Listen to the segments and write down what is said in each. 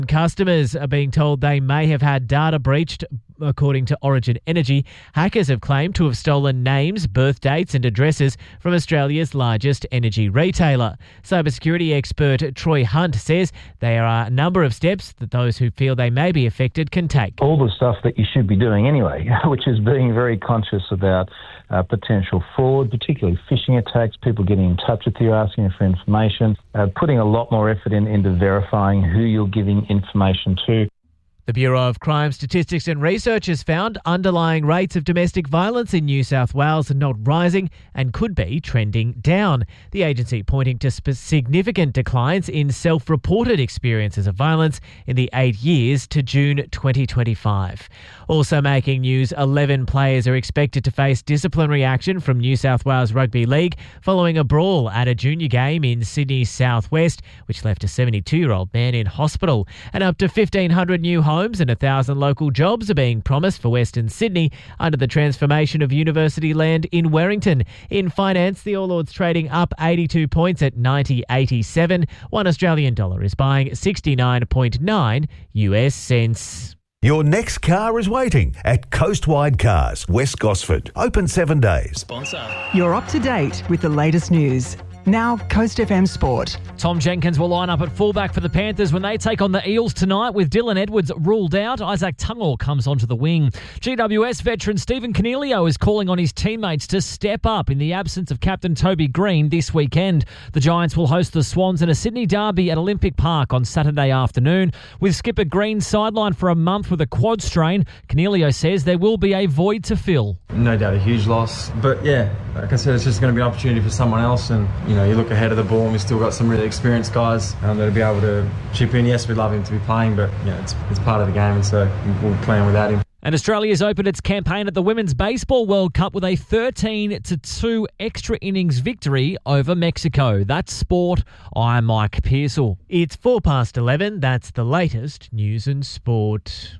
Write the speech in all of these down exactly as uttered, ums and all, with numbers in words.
Customers are being told they may have had data breached. According to Origin Energy, hackers have claimed to have stolen names, birth dates and addresses from Australia's largest energy retailer. Cybersecurity expert Troy Hunt says there are a number of steps that those who feel they may be affected can take. All the stuff that you should be doing anyway, which is being very conscious about uh, potential fraud, particularly phishing attacks, people getting in touch with you, asking you for information, uh, putting a lot more effort in, into verifying who you're giving information to. The Bureau of Crime Statistics and Research has found underlying rates of domestic violence in New South Wales are not rising and could be trending down. The agency pointing to sp- significant declines in self-reported experiences of violence in the eight years to June twenty twenty-five. Also making news, eleven players are expected to face disciplinary action from New South Wales Rugby League following a brawl at a junior game in Sydney's southwest, which left a seventy-two-year-old man in hospital. And up to fifteen hundred new homes and one thousand local jobs are being promised for Western Sydney under the transformation of university land in Werrington. In finance, the All Ords trading up eighty-two points at ninety eighty-seven. One Australian dollar is buying sixty-nine point nine U S cents. Your next car is waiting at Coastwide Cars, West Gosford. Open seven days. Sponsor. You're up to date with the latest news. Now, Coast F M Sport. Tom Jenkins will line up at fullback for the Panthers when they take on the Eels tonight with Dylan Edwards ruled out. Isaac Tungor comes onto the wing. G W S veteran Stephen Coniglio is calling on his teammates to step up in the absence of captain Toby Green this weekend. The Giants will host the Swans in a Sydney derby at Olympic Park on Saturday afternoon. With skipper Green sidelined for a month with a quad strain, Coniglio says there will be a void to fill. No doubt a huge loss, but yeah, like I said, it's just going to be an opportunity for someone else, and you know, you look ahead of the ball and we've still got some really experienced guys um, that'll be able to chip in. Yes, we'd love him to be playing, but you know, it's, it's part of the game, and so we'll play without him. And Australia's opened its campaign at the Women's Baseball World Cup with a thirteen to two extra innings victory over Mexico. That's sport. I'm Mike Pearsall. It's four past eleven. That's the latest news and sport.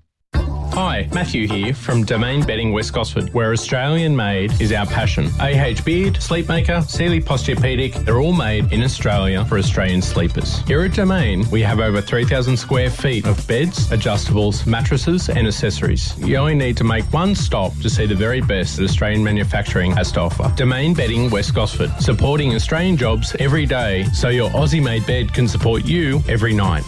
Hi, Matthew here from Domain Bedding West Gosford, where Australian made is our passion. A H Beard, Sleepmaker, Sealy Posturepedic, they're all made in Australia for Australian sleepers. Here at Domain, we have over three thousand square feet of beds, adjustables, mattresses and accessories. You only need to make one stop to see the very best that Australian manufacturing has to offer. Domain Bedding West Gosford, supporting Australian jobs every day so your Aussie-made bed can support you every night.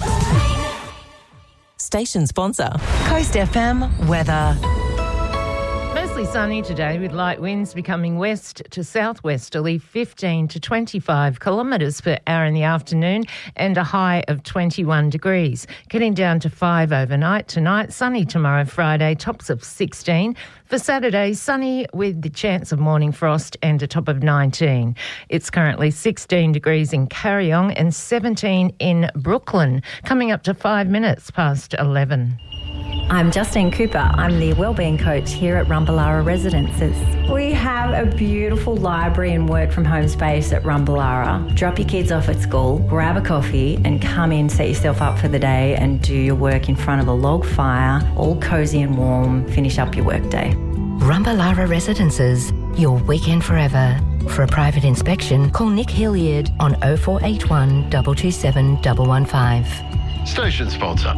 Station sponsor, Coast F M weather. Mostly sunny today with light winds becoming west to southwesterly, fifteen to twenty-five kilometres per hour in the afternoon, and a high of twenty-one degrees. Getting down to five overnight tonight. Sunny tomorrow, Friday, tops of sixteen. For Saturday, sunny with the chance of morning frost and a top of nineteen. It's currently sixteen degrees in Carryong and seventeen in Brooklyn, coming up to five minutes past eleven. I'm Justine Cooper. I'm the Wellbeing Coach here at Rumballara Residences. We have a beautiful library and work from home space at Rumballara. Drop your kids off at school, grab a coffee and come in, set yourself up for the day and do your work in front of a log fire, all cosy and warm, finish up your workday. Rumballara Residences, your weekend forever. For a private inspection, call Nick Hilliard on oh four eight one, two two seven, one one five. Station sponsor.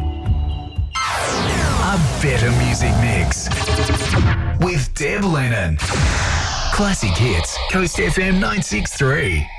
A better music mix with Deb Lennon. Classic hits, Coast F M nine six three.